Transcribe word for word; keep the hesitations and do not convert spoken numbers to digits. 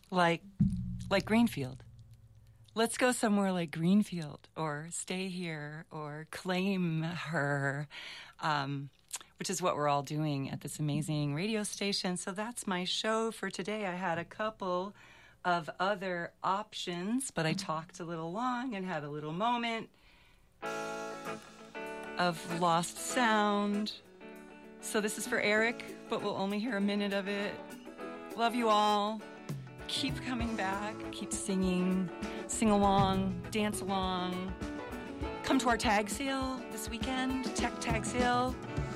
like like Greenfield. Let's go somewhere like Greenfield, or stay here, or claim her, um, which is what we're all doing at this amazing radio station. So that's my show for today. I had a couple of other options, but I talked a little long and had a little moment of lost sound. So this is for Eric, but we'll only hear a minute of it. Love you all. Keep coming back. Keep singing. Sing along. Dance along. Come to our tag sale this weekend. Tech tag sale.